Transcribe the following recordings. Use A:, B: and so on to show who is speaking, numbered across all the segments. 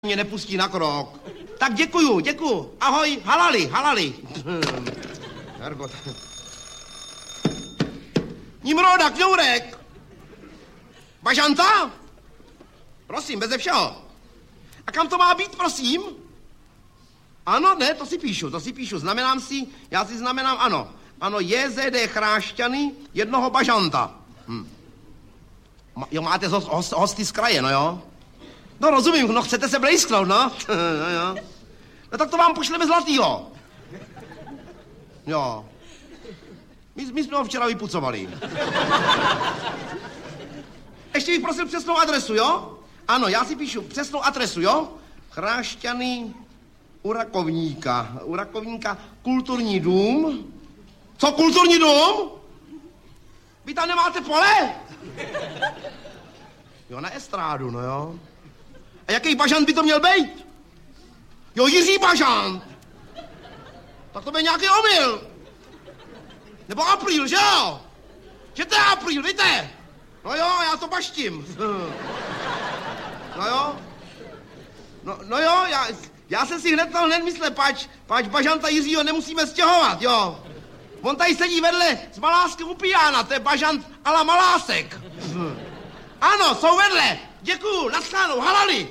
A: mě nepustí na krok. Tak děkuju. Ahoj, halali. Hergot. Nimroda, Kňourek. Bažanta? Prosím, beze všeho. A kam to má být, prosím? Ano, ne, to si píšu. Znamenám si, já si znamenám, ano. Ano, JZD Chrášťany, jednoho bažanta. Jo, máte hosty z kraje, no jo? No rozumím, no chcete se blejsknout, no? Jo. No tak to vám pošleme zlatýho. Jo. My jsme ho včera vypucovali. Ještě bych prosil přesnou adresu, jo? Ano, já si píšu přesnou adresu, jo? Chrášťany u Rakovníka, kulturní dům. Co, kulturní dům? Vy tam nemáte pole? Jo, na estrádu, no jo. A jaký bažant by to měl být? Jo, Jiří Bažant. Tak to byl nějaký omyl. Nebo Apríl, že jo? Že to je Apríl, víte? No jo, já to baštím. No jo. No jo, já jsem si hned myslel, páč Bažanta Jiřího nemusíme stěhovat, jo. On tady sedí vedle s Maláskem u pijána, to je Bažant a la Malásek. Ano, jsou vedle. Děkuju, naschledanou, halali.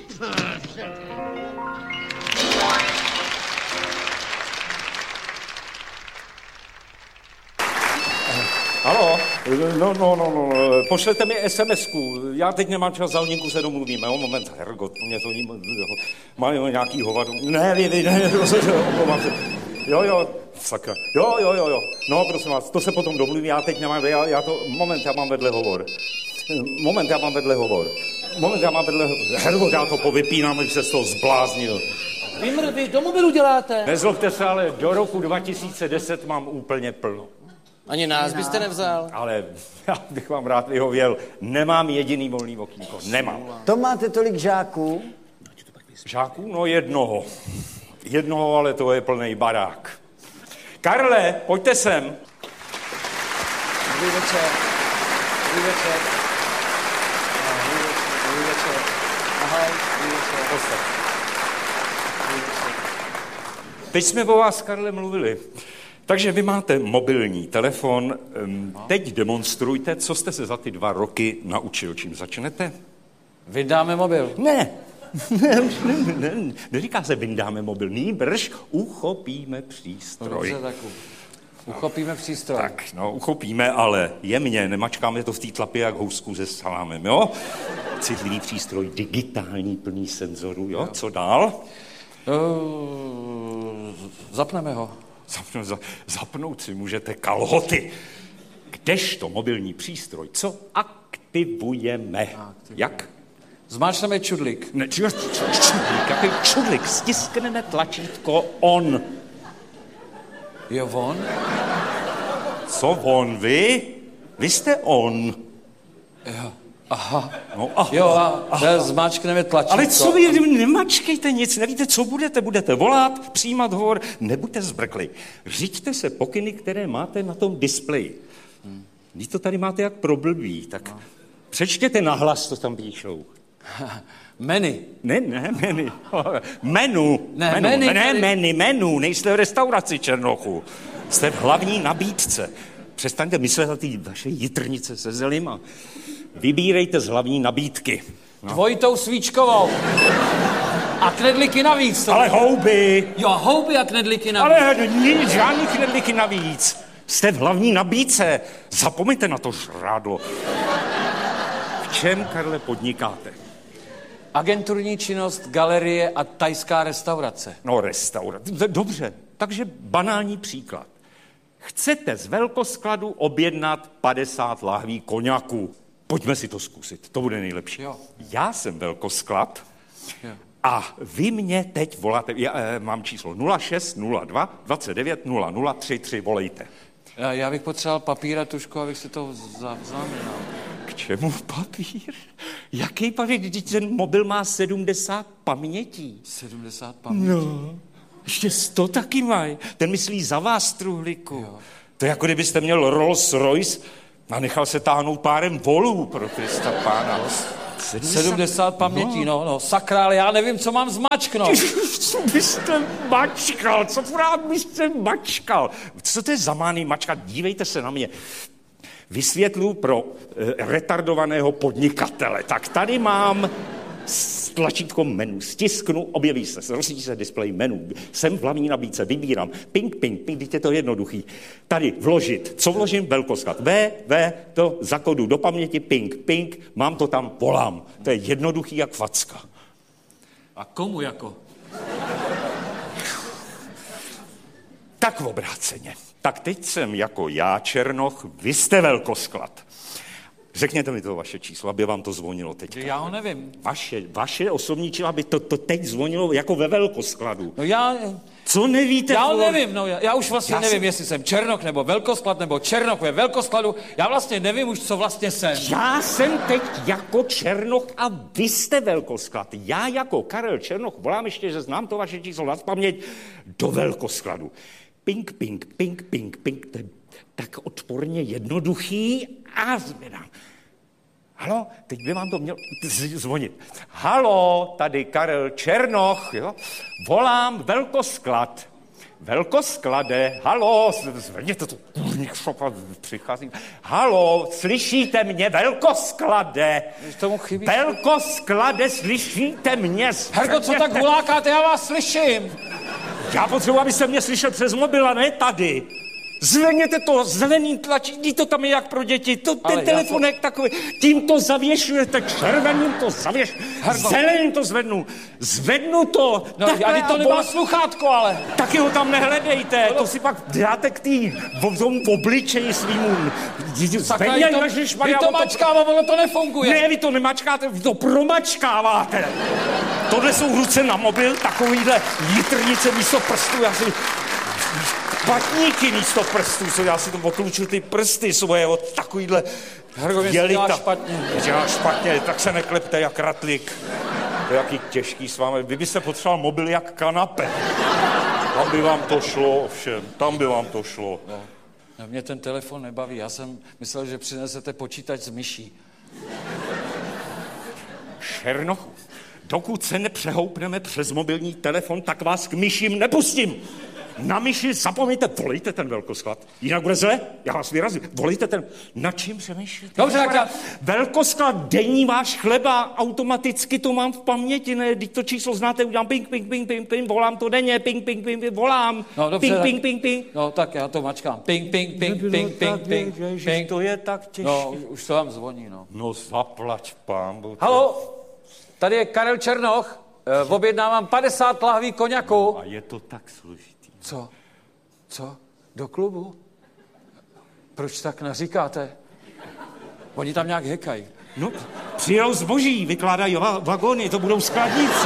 B: Halo, no, pošlete mi SMS-ku, já teď nemám čas, za hodinku se domluvíme, jo, moment, hergot, mě to mají nějaký hovadu, ne, omlouvám se, jo, sakra, jo, no, prosím vás, to se potom domluví, já teď nemám, já mám vedle hovor, hergot, já to povypínám, abych se z toho zbláznil.
C: Vy do mobilu děláte?
B: Nezlobte se, ale do roku 2010 mám úplně plno.
C: Ani nás byste nevzal.
B: Ale já bych vám rád vyhověl, nemám jediný volný okýnko, nemám.
D: To máte tolik žáků?
B: Žáků? No jednoho, ale to je plný barák. Karle, pojďte sem.
C: Dobrý večer. Ahoj, dobrý večer.
B: Teď jsme o vás, Karle, mluvili. Takže vy máte mobilní telefon, teď demonstrujte, co jste se za ty 2 roky naučil. Čím začnete?
C: Vydáme mobil.
B: Ne, neříká se vyndáme mobil, nýbrž uchopíme přístroj.
C: Dobře, tak uchopíme přístroj.
B: Tak, no, uchopíme, ale jemně, nemačkáme to v té tlapě jak housku se salámem, jo? Citlivý přístroj, digitální, plný senzorů, jo? Co dál?
C: Zapneme ho.
B: Zapnout si můžete kalhoty. Kdežto mobilní přístroj, co aktivujeme? Jak?
C: Zmáčkneme čudlík.
B: Ne, čudlík, jaký čudlík? Stiskneme tlačítko on.
C: Jo, on?
B: Co on, vy? Vy jste on.
C: Jo, aha.
B: No, aha.
C: Jo, a zmáčkneme tlačítko.
B: Ale co vy, nemačkejte nic, nevíte, co budete volat, přijímat hovor, nebuďte zbrkli. Řiďte se pokyny, které máte na tom displeji. Když to tady máte jak pro blbý, tak přečtěte nahlas, co tam píšou.
C: Menu.
B: Ne, menu. Menu, nejste v restauraci Černochu. Jste v hlavní nabídce. Přestaňte myslet na ty vaše jitrnice se zelima. Vybírejte z hlavní nabídky. No.
C: Dvojitou svíčkovou. A knedlíky navíc.
B: Ale houby.
C: Jo, houby a knedlíky navíc.
B: Ale žádný knedlíky navíc. Jste v hlavní nabídce. Zapomeňte na to žrádlo. V čem, Karle, podnikáte?
C: Agenturní činnost, galerie a thajská restaurace.
B: No, restaurace. Dobře, takže banální příklad. Chcete z velkoskladu objednat 50 lahví koňaku. Pojďme si to zkusit, to bude nejlepší.
C: Jo.
B: Já jsem velkosklad
C: jo.
B: A vy mě teď voláte, já mám číslo 0602 29 00 33, volejte.
C: Já bych potřeboval papír a tušku, abych si to zaznamenal.
B: K čemu papír? Jaký papír? Když ten mobil má 70 pamětí.
C: 70 pamětí?
B: No, ještě 100 taky mají. Ten myslí za vás, truhlíku. Jo. To je jako kdybyste měl Rolls Royce a nechal se táhnout párem volů pro Krista pána.
C: 70 pamětí, no, sakra, ale já nevím, co mám zmačknout.
B: Co byste mačkal? Co právě byste mačkal? Co to je za mány mačkat? Dívejte se na mě. Vysvětlu pro retardovaného podnikatele. Tak tady mám tlačítko menu, stisknu, objeví se, rozsvítí se displej menu, jsem v hlavní nabídce, vybírám, ping, teď je to jednoduchý. Tady vložit, co vložím? Velkosklad. To zakodu do paměti, ping, mám to tam, volám. To je jednoduchý jak facka.
C: A komu jako?
B: Tak obráceně. Tak teď jsem jako já, Černoch, vy jste velkosklad. Řekněte mi to vaše číslo, aby vám to zvonilo teď.
C: Já ho nevím.
B: Vaše osobní číslo, aby to teď zvonilo jako ve velkoskladu.
C: No já...
B: Co nevíte?
C: Já ho nevím, já už vlastně nevím, jestli jsem Černoch nebo velkosklad, nebo Černoch ve velkoskladu. Já vlastně nevím už, co vlastně jsem.
B: Já jsem teď jako Černoch a vy jste velkosklad. Já jako Karel Černoch volám ještě, že znám to vaše číslo na paměť, do velkoskladu. Ping, to je tak odporně jednoduchý a zvedám. Halo, teď by vám to měl zvonit. Halo, tady Karel Černoch, jo? Volám velkosklad. Velkosklade, halo, zvedněte to, přicházím. Halo, slyšíte mě, velkosklade?
C: Tomu chybí.
B: Velkosklade, slyšíte mě?
C: Herko, co tak volákáte, já vás slyším.
B: Já potřebuji, abyste mě slyšel přes mobil a ne tady. Zvedněte to, zelený tlačítko, to tam je jak pro děti, ten telefonek takový, tím to zavěšujete, červeným to zeleným to zvednu to.
C: No, já to nemá sluchátko, ale.
B: Taky ho tam nehledejte, to si pak dáte k tomu obličeji svýmu.
C: Vy to mačkává, ono to nefunguje.
B: Ne, vy to nemačkáte, vy to promačkáváte. Tohle jsou ruce na mobil, takovýhle jitrnice místo prstů, já si... Patníky místo prstů, co já si to oklučil ty prsty svoje od takovýhle
C: dělá špatně.
B: Dělá špatně, tak se neklepte jak ratlík. To je jaký těžký s vámi. Vy byste potřeboval mobil jak kanape. Tam by vám to šlo, ovšem. Tam by vám to šlo.
C: No, mě ten telefon nebaví. Já jsem myslel, že přinesete počítač s myší.
B: Černochu, dokud se nepřehoupneme přes mobilní telefon, tak vás k myším nepustím. Na myši zapomeňte, volejte ten velkosklad. Jinak bude zle, já vás vyrazím. Volejte ten, na čím přemýšlíte?
C: Dobře, tak já...
B: Velkosklad, denní váš chleba, automaticky to mám v paměti, ne? Když to číslo znáte, udělám ping, volám to denně, ping, volám.
C: No, dobře,
B: ping.
C: No, tak já to mačkám. Ping.
B: To je tak těžké.
C: No, už to vám zvoní, no.
B: No, zaplať pánbu.
C: Halo, tady je Karel Černoch. Objednávám 50 lahví koňaku.
B: A je to tak složitý.
C: Co? Do klubu? Proč tak naříkáte? Oni tam nějak hekají.
B: No, přijedou zboží, vykládají vagony, to budou skladnice.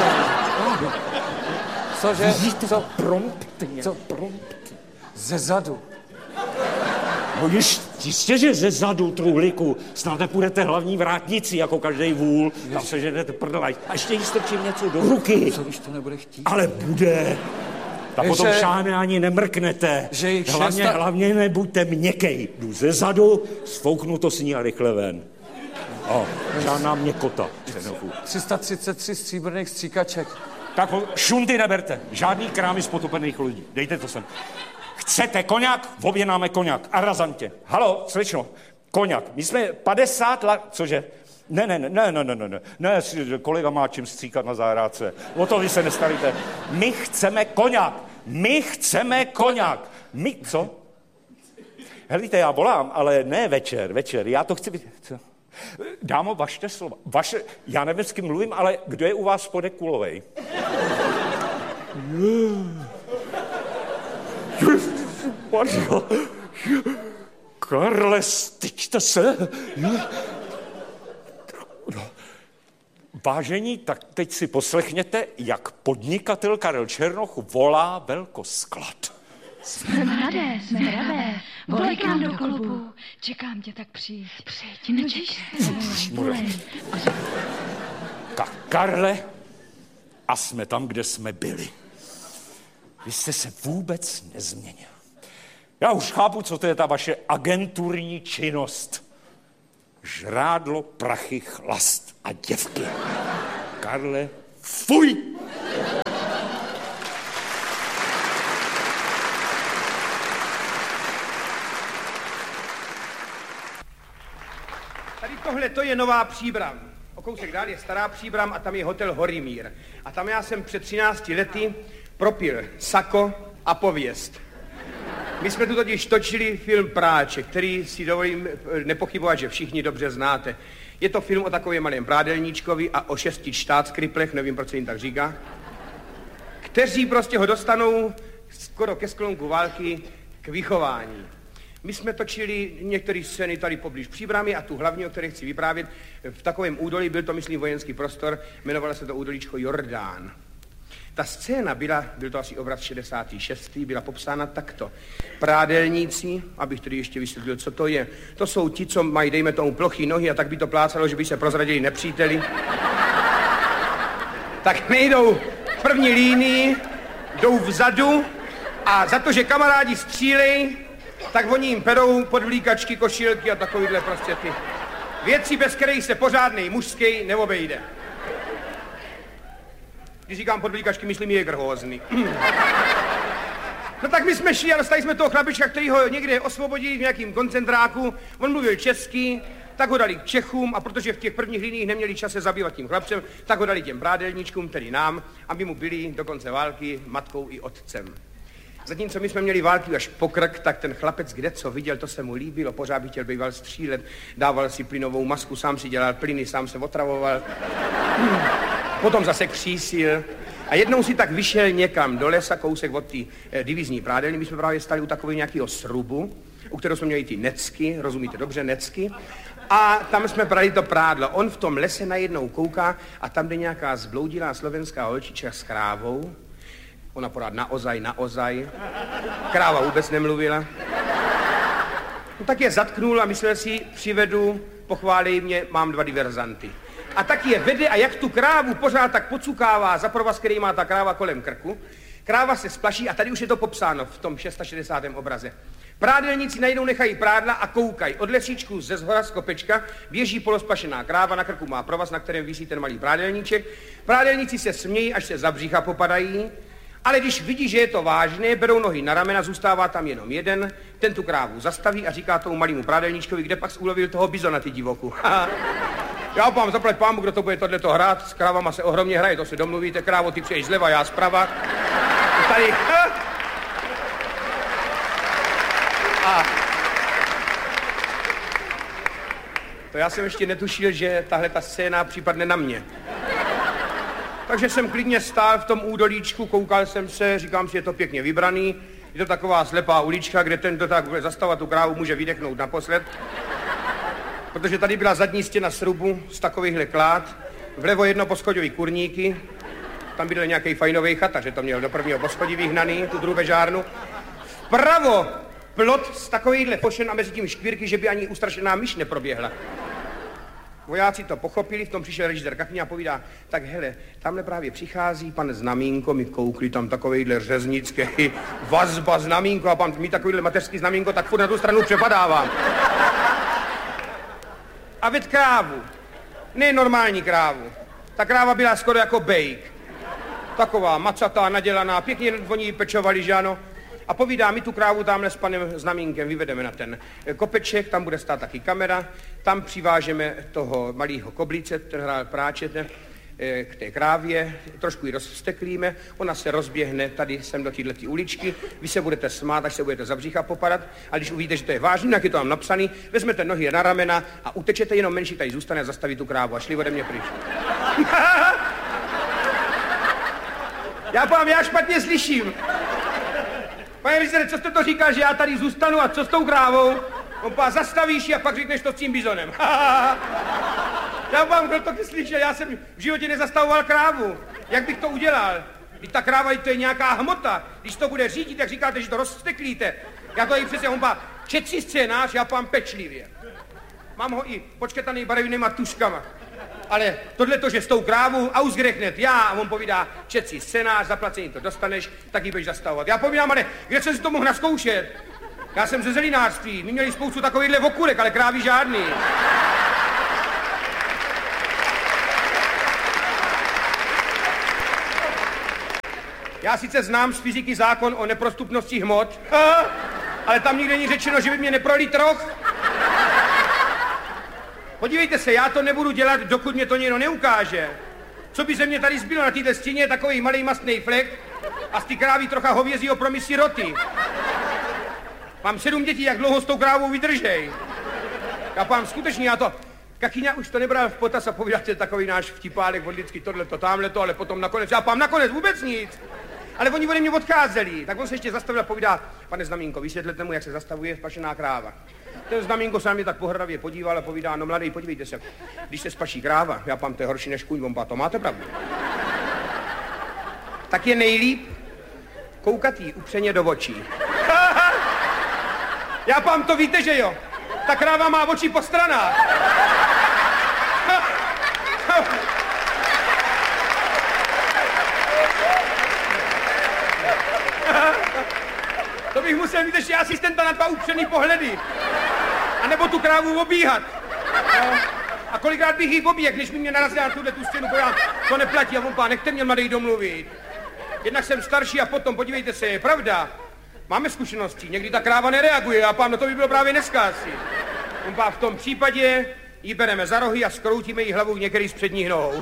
C: Cože?
B: Vidíte, promptně.
C: Ze zadu.
B: No jistě, že ze zadu, truhlíku, snad nepůjdete hlavní vrátnici, jako každej vůl, tam se ženete prdlaj. A ještě jí strčím něco do ruky.
C: Co když to nebude chtít?
B: Ale bude. Tak potom šáne ani nemrknete. Hlavně nebuďte měkkej. Jdu ze zadu, sfouknu to s ní a rychle ven. Žádná měkota.
C: 333 stříbrných stříkaček.
B: Tak šunty neberte. Žádný krámy z potopených lidí. Dejte to sem. Chcete koňak? Objednáme koňak. A razantě. Halo, slečno. Koňak. My jsme 50 let... Cože? Ne, kolega má čím stříkat na zahrádce. O to vy se nestaríte. My chceme koňak. My, co? Helejte, já volám, ale ne večer. Já to chci... Co? Dámo, vašte slova. Já nevím, s kým mluvím, ale kdo je u vás spodek kulovej? Karle, styčte se. Vážení, tak teď si poslechněte, jak podnikatel Karel Černoch volá velkosklad.
E: Jsme hradé. Volej k nám do klubu. Čekám tě, tak přijď. Nečeš se.
B: Karle, a jsme tam, kde jsme byli. Vy jste se vůbec nezměnil. Já už chápu, co to je ta vaše agenturní činnost. Žrádlo, prachy, chlast. a děvky. Karle, fuj!
F: Tady tohle to je Nová Příbram. O kousek dál je Stará Příbram a tam je hotel Horimír. A tam já jsem před 13 lety propil sako a pověst. My jsme tu totiž točili film Práček, který si dovolím nepochybovat, že všichni dobře znáte. Je to film o takovém malém prádelníčkovi a o 6 štátskriplech, nevím, proč se jim tak říká, kteří prostě ho dostanou skoro ke sklonku války k vychování. My jsme točili některé scény tady poblíž Příbramy a tu hlavní, o které chci vyprávět, v takovém údolí, byl to, myslím, vojenský prostor, jmenovalo se to údolíčko Jordán. Ta scéna byl to asi obraz 66. byla popsána takto. Prádelníci, abych tedy ještě vysvětlil, co to je. To jsou ti, co mají, dejme tomu, plochý nohy a tak by to plácalo, že by se prozradili nepříteli. Tak nejdou v první línii, jdou vzadu a za to, že kamarádi střílej, tak oni jim perou podvlíkačky, košilky a takovýhle prostě ty věci, bez kterých se pořádnej mužský neobejde. Když říkám podvlíkačky, myslím Jägerhosny. No tak my jsme šli a dostali jsme toho chlapička, který ho někde osvobodili v nějakým koncentráku. On mluvil česky, tak ho dali k Čechům a protože v těch prvních liniích neměli čas se zabývat tím chlapcem, tak ho dali těm prádelníčkům, tedy nám, aby mu byli do konce války matkou i otcem. Zatímco my jsme měli války až po krk, tak ten chlapec, kde co viděl, to se mu líbilo, pořád by chtěl býval střílet, dával si plynovou masku, sám si dělal plyny, sám se otravoval, potom zase křísil a jednou si tak vyšel někam do lesa, kousek od té divizní prádelny, my jsme právě stali u takového nějakého srubu, u kterého jsme měli ty necky, rozumíte dobře, necky, a tam jsme brali to prádlo. On v tom lese najednou kouká a tam jde nějaká zbloudilá slovenská holčička s krávou. Ona pořád naozaj. Kráva vůbec nemluvila. No tak je zatknul a myslel si, přivedu, pochválej mě, mám 2 diverzanty. A tak je vede a jak tu krávu pořád tak pocukává za provaz, který má ta kráva kolem krku. Kráva se splaší a tady už je to popsáno v tom 660. obraze. Prádelníci najednou nechají prádla a koukají. Od lesíčku ze zhora z kopečka běží polosplašená kráva, na krku má provaz, na kterém visí ten malý prádelníček. Prádelníci se smějí, až se za břicha popadají. Ale když vidí, že je to vážné, berou nohy na ramena, zůstává tam jenom jeden, ten tu krávu zastaví a říká tomu malému prádelníčkovi, kde pak ulovil toho bizona, ty divoku. Já vám zaplať pámu, kdo to bude tohleto hrát, s krávama se ohromně hraje, to se domluvíte, krávo, ty přeješ zleva, já zprava. Tady, to já jsem ještě netušil, že tahle ta scéna připadne na mě. Takže jsem klidně stál v tom údolíčku, koukal jsem se, říkám si, je to pěkně vybraný. Je to taková slepá ulička, kde ten, kdo tak bude zastavovat tu krávu, může vydechnout naposled. Protože tady byla zadní stěna srubu z takovýchhle klád. Vlevo jednoposchodový kurníky. Tam byl nějaký fajnový chata, že to měl do prvního poschodí vyhnaný, tu drubežárnu. Vpravo plot z takovýchhle pošen a mezi tím škvírky, že by ani ustrašená myš neproběhla. Vojáci to pochopili, v tom přišel režisér Kachně a povídá, tak hele, tamhle právě přichází pan Znamínko, my koukli tam takovejhle řeznický vazba Znamínko a pan mi takovýhle mateřský Znamínko, tak furt na tu stranu přepadávám. A ved krávu, ne normální krávu, ta kráva byla skoro jako bejk. Taková macatá, nadělaná, pěkně oni pečovali, že ano. A povídá, my tu krávu tamhle s panem Znamínkem vyvedeme na ten kopeček, tam bude stát taky kamera, tam přivážeme toho malého koblice, ten hrál práčet, k té krávě, trošku ji rozvsteklíme, ona se rozběhne tady sem do této uličky, vy se budete smát, až se budete za břicha popadat, a když uvidíte, že to je vážný, jak je to tam napsaný, vezmete nohy na ramena a utečete, jenom menší tady zůstane a zastaví tu krávu a šli ode mě pryč. Já špatně slyším. Pane vizere, co jste to říkal, že já tady zůstanu a co s tou krávou? On pá, zastavíš a pak řekneš to s tím bizonem. Já vám, kdo to slyšel, já jsem v životě nezastavoval krávu. Jak bych to udělal? Když ta kráva, to je nějaká hmota. Když to bude řídit, tak říkáte, že to rozsteklíte. Já to i přesně, on pá, četci scénář, já pám pečlivě. Mám ho i počketaný barevnýma tuškama. Ale tohleto, že s tou krávou ausgerechnet já, a on povídá, čet si scénář, zaplacení to dostaneš, tak ji budeš zastavovat. Já povídám, ale kde jsem si to mohl naskoušet? Já jsem ze zelinářství, my měli spoustu takovýchhle okurek, ale krávy žádný. Já sice znám z fyziky zákon o neprostupnosti hmot, ale tam nikde není řečeno, že by mě neprolít roh. Podívejte se, já to nebudu dělat, dokud mě to někdo neukáže. Co by ze mě tady zbylo na této stěně, takový malý mastný flek a z té krávy trocha hovězího promisí roty. Mám 7 dětí, jak dlouho s tou krávou vydržej. Já pám, skutečně, já to... Kachyňa už to nebral v potaz a povídáte takový náš vtipálek, on vždycky tohleto, tamhleto, ale potom nakonec, já pám, nakonec vůbec nic. Ale oni ode mě odcházeli, tak on se ještě zastavil a povídá, pane Znamínko, vysvětlete mu, jak se zastavuje spašená kráva. Ten Znamínko se na mě tak pohrdavě podíval a povídá, no mladý, podívejte se, když se spaší kráva, já pám, to je horší než kůň, on pá, to máte pravdu. Tak je nejlíp koukat jí upřeně do očí. Já pám, to víte, že jo? Ta kráva má oči po stranách. To bych musel mít ještě asistenta na 2 upřený pohledy. A nebo tu krávu obíhat. No. A kolikrát bych jí obíhal, když mi mě narazila na tuhle tu stěnu, pojďám, to neplatí a on pán, nechte mě mladý domluvit. Jednak jsem starší a potom, podívejte se, je pravda. Máme zkušenosti, někdy ta kráva nereaguje a pán, no to by bylo právě dneska asi. On pán, v tom případě ji bereme za rohy a skroutíme jí hlavu některý z předních nohou.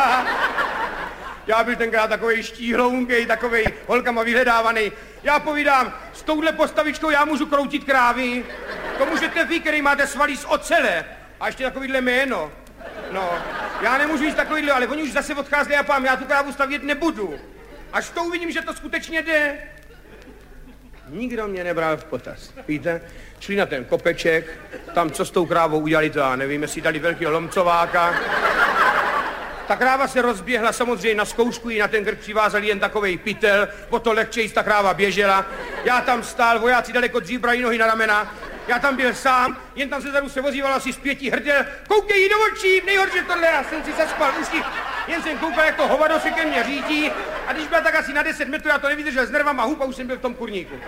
F: Já byl tenkrát takovej štíhlounkej, takovej holkama vyhledávaný. Já povídám, s touhle postavičkou já můžu kroutit krávy. To můžete vy, který máte svaly z ocele. A ještě takovýhle jméno. No, já nemůžu jít takovýhle, ale oni už zase odcházeli a pám, já tu krávu stavět nebudu. Až to uvidím, že to skutečně jde. Nikdo mě nebral v potaz. Víte, šli na ten kopeček, tam co s tou krávou udělali, to já nevím, jestli dali velkého lomcováka. Ta kráva se rozběhla, samozřejmě na zkoušku jí na ten krk přivázali jen takovej pytel, o to lehčejc ta kráva běžela. Já tam stál, vojáci daleko dřív brali nohy na ramena. Já tam byl sám, jen tam se zadu se vozíval asi z 5 hrdel. Koukej jí do očí, nejhorší tohle, já jsem si zaspal uši. Jen jsem koukal, jak to hovado se ke mně řídí. A když byla tak asi na 10 metrů, já to nevydržel s nervama a už jsem byl v tom kurníku.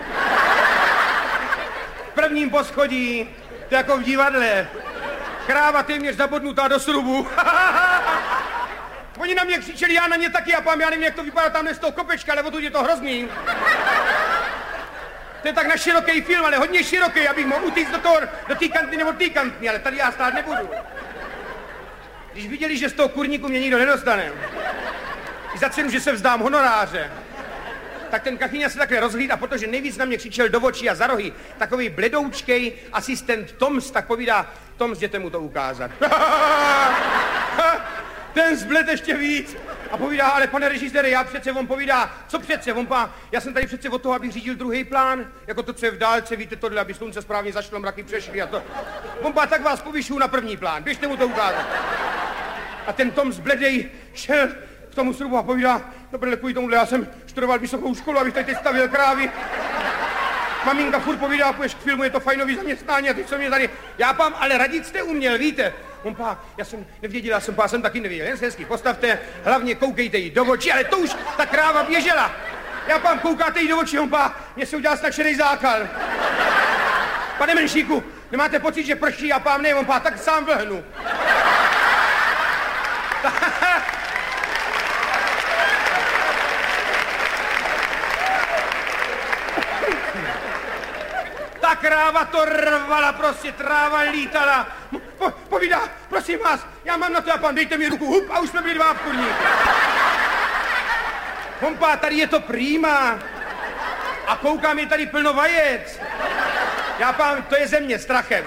F: V prvním poschodí, to jako v divadle. Kráva téměř zabodnutá do srubu. Oni na mě křičeli, já na ně taky a pám, já nevím, jak to vypadá tamhle z toho kopečka, ale odtud je to hrozný. To je tak na široký film, ale hodně široký, abych mohl utíct do té kantny nebo té kantny, ale tady já stát nebudu. Když viděli, že z toho kurníku mě nikdo nedostane, i za cenu, že se vzdám honoráře, tak ten Kachyňa se takhle rozhlíd a protože nejvíc na mě křičel do očí a za rohy, takový bledoučkej asistent Toms, tak povídá, Toms, jděte mu to ukázat. Ten zbled ještě víc. A povídá, ale pane režisére, já přece, on povídá, co přece, on pá, já jsem tady přece od toho, abych řídil druhý plán, jako to, co je v dálce, víte tohle, aby slunce správně zašlo, mraky přešly a to. On pá, tak vás povyšuju na první plán, běžte mu to ukázat. A ten Tom zbledej šel k tomu srubu a povídá, dobré, kvůli tomuhle, já jsem študoval vysokou školu, abych tady teď stavil krávy. Maminka furt povídá, půjdeš k filmu, je to fajnový zaměstnání a ty co mě tady, já pám, ale radit jste uměl, víte. On pá, já jsem nevěděl, já jsem taky nevěděl, jen se hezky postavte, hlavně koukejte jí do očí, ale to už ta kráva běžela. Já pám, koukáte jí do očí, on pá, mě se udělal snad šedej zákal. Pane Menšíku, nemáte pocit, že prší? Já pám, ne, on pá, tak sám vlhnu. Ta kráva to rvala, prostě tráva lítala. Povídá, prosím vás, já mám na to, a pán, dejte mi ruku, hup, a už jsme byli 2 v kurníku. Hompa, tady je to prýma. A koukám, je tady plno vajec. Já pán, to je země strachem.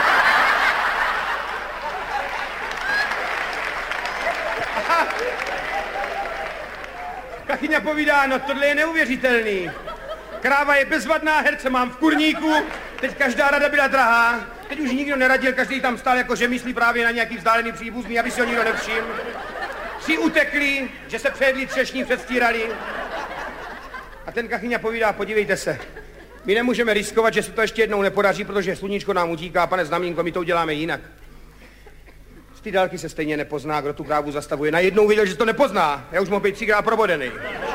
F: Kachyňa povídá, no tohle je neuvěřitelný. Kráva je bezvadná, herce mám v kurníku, teď každá rada byla drahá, teď už nikdo neradil, každý tam stál jako že myslí právě na nějaký vzdálený příbuzný, aby si ho nikdo nevšiml. 3 utekli, že se přejedli třešní, předstírali. A ten Kachyňa povídá, podívejte se, my nemůžeme riskovat, že se to ještě jednou nepodaří, protože sluníčko nám utíká, pane Znamínko, my to uděláme jinak. Z té dálky se stejně nepozná, kdo tu krávu zastavuje. Najednou viděl, že se to nepozná, já už mohl být 3krát probodený.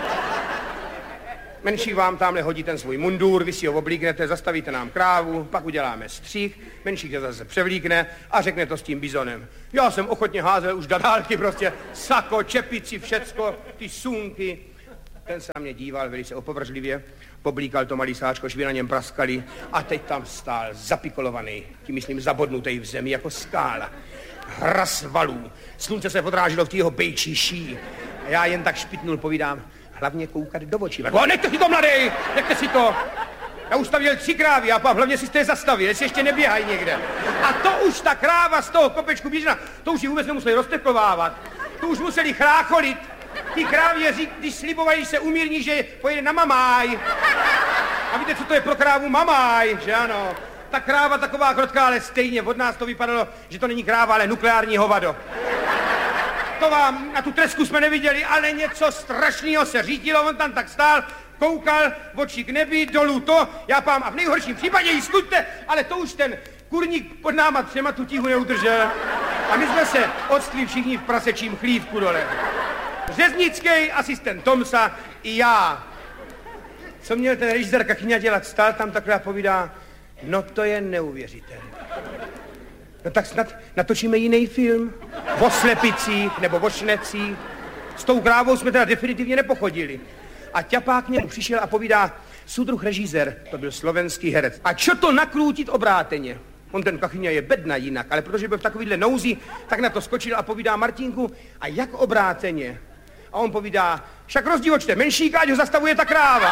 F: Menší vám tamhle hodí ten svůj mundur, vy si ho oblíknete, zastavíte nám krávu, pak uděláme střih, menší se zase převlíkne a řekne to s tím bizonem. Já jsem ochotně házel už do dálky prostě sako, čepici, všecko, ty sunky. Ten se na mě díval velice opovržlivě, poblíkal to malý sáčko, švy na něm praskali a teď tam stál zapikolovaný, tím myslím zabodnutý v zemi jako skála. Hras valů, slunce se odráželo v té jeho bejčí ší. A já jen tak špitnul, povídám, hlavně koukat do očí. Nechte si to, mladej, nechte si to. Já už tam měl 3 krávy a hlavně si jste je zastavil, jestli ještě neběhají někde. A to už ta kráva z toho kopečku běžna, to už ji vůbec nemuseli rozteklovávat. To už museli chrácholit. Ty krávě, když slibovali, se umírní, že pojede na mamáj. A víte, co to je pro krávu mamáj, že ano? Ta kráva taková krotká, ale stejně od nás to vypadalo, že to není kráva, ale nukleární hovado. To vám, na tu tresku jsme neviděli, ale něco strašného se řítilo, on tam tak stál, koukal, oči k nebi, dolů to, já pám, a v nejhorším případě jí skuďte, ale to už ten kurník pod náma 3 tu tíhu neudržel. A my jsme se odstli všichni v prasečím chlívku dole. Řeznický asistent Tomsa i já. Co měl ten režisér Kachyňa dělat? Stál tam takhle a povídá, no to je neuvěřitelné. No tak snad natočíme jiný film. O slepicích nebo o šnecích. S tou krávou jsme teda definitivně nepochodili. A ťapák k němu přišel a povídá, súdruh režisér, to byl slovenský herec. A čo to nakrútit obráteně? On ten Kachyňa je bedna jinak, ale protože byl v takovýhle nouzi, tak na to skočil a povídá Martínku, a jak obráteně? A on povídá, však rozdívočte menšíka, ať ho zastavuje ta kráva.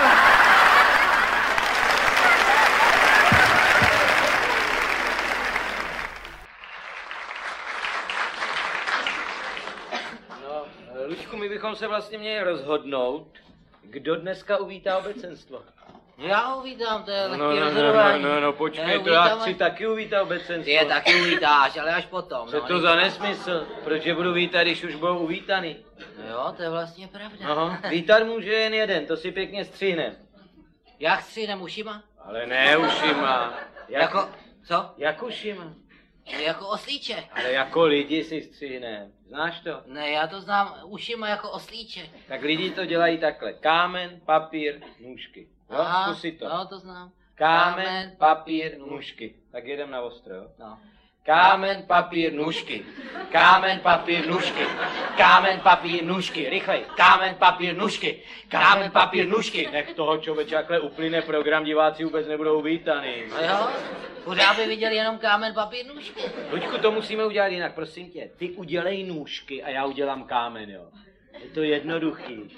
G: No, Luďku, my bychom se vlastně měli rozhodnout, kdo dneska uvítá obecenstvo.
H: Já ho vítám, to je lehký rozhodování.
G: No, počkej, to já chci taky uvítat obecenstvo.
H: Ty je taky uvítáš, ale až potom.
G: Co to za nesmysl? Proč je budu vítat, když už budou uvítaný?
H: No jo, to je vlastně pravda.
G: Aha, vítat může jen jeden, to si pěkně stříhnem.
H: Jak stříhnem ušima?
G: Ale ne ušima.
H: Jako, co?
G: Jak ušima?
H: Jako oslíček.
G: Ale jako lidi si stříhnem. Znáš to?
H: Ne, já to znám ušima jako oslíček.
G: Tak lidi to dělají takhle. Kámen, papír, nůžky. Jo, zkusi to.
H: No, to znám.
G: Kámen, papír, nůžky. Tak jedem na ostro, jo?
H: No.
G: Kámen, papír, nůžky. Kámen, papír, nůžky. Kámen, papír, nůžky. Rychlej. Kámen, papír, nůžky. Kámen, papír, nůžky. Nech toho člověče, jakhle uplyne program, diváci vůbec nebudou vítaný.
H: No jo, pořád by viděli jenom kámen, papír, nůžky.
G: Luďku, to musíme udělat jinak, prosím tě. Ty udělej nůžky a já udělám kámen, jo. Je to jednoduchý.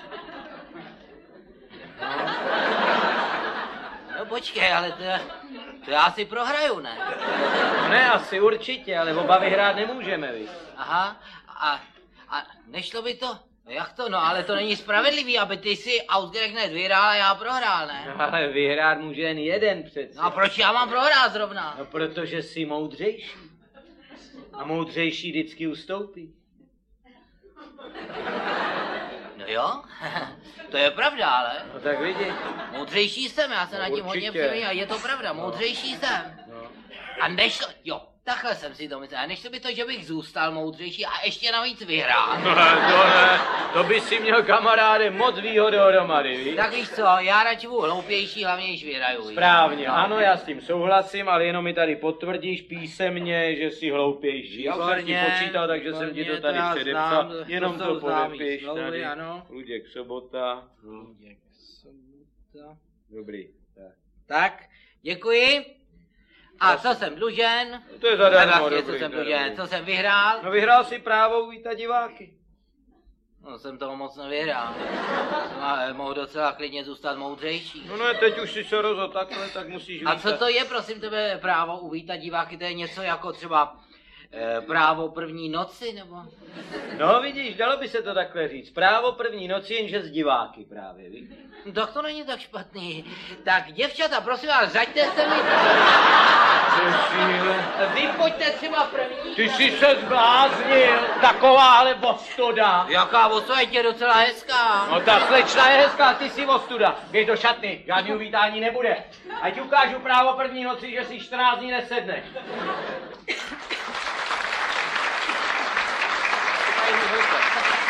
H: No počkej, ale to já si prohraju, ne?
G: Ne, asi určitě, ale oba vyhrát nemůžeme, víš.
H: Aha, a nešlo by to? No jak to? No ale to není spravedlivý, aby ty si Ausgerek hned vyhrál a já prohrál, ne?
G: No, ale vyhrát může jen jeden přece.
H: No a proč já mám prohrát zrovna?
G: No protože jsi moudřejší. A moudřejší vždycky ustoupí.
H: No jo, to je pravda, ale.
G: No tak vidíš.
H: Moudřejší jsem, já se nad tím hodně přemýšlel, je to pravda, moudřejší jsem.
G: No.
H: A nešlo, jo, takhle jsem si to myslel, a nešlo by to, že bych zůstal moudřejší a ještě navíc vyhrál.
G: No ne, to by si měl kamaráde moc výhod dohromady, víš?
H: Tak víš co, já radši budu hloupější, hlavně když vyhraju.
G: Správně, ano, já s tím souhlasím, ale jenom mi tady potvrdíš písemně, že jsi hloupější. Já už jsem ti počítal, takže jsem ti to tady předepsal. Jenom to podepiš tady. Luděk Sobota.
H: Luděk Sobota.
G: Dobrý.
H: Tak, děkuji. A co jsem dlužen?
G: To je zadarmo,
H: dobrý.
G: Co
H: jsem dlužen, co jsem vyhrál?
G: No vyhrál si právo uvítat diváky.
H: No jsem toho moc nevyhrál. Ale mohu docela klidně zůstat moudřejší.
G: No ne, teď už si se rozhodl takhle, tak musíš vítat.
H: A co to je, prosím tebe, právo uvítat diváky? To je něco jako třeba právo první noci, nebo?
G: No vidíš, dalo by se to takhle říct. Právo první noci, jenže z diváky právě, víš?
H: No, tak to není tak špatný. Tak děvčata, prosím vás, řaďte se mi. Vy pojďte třeba první.
G: Ty jsi se zbláznil, takováhle ostuda.
H: Jaká ostuda, je docela hezká.
G: No ta slečna je hezká, ty jsi ostuda. Běž do šatny, žádný uvítání nebude. Ať ukážu právo první noci, že si 14 dní nesedneš.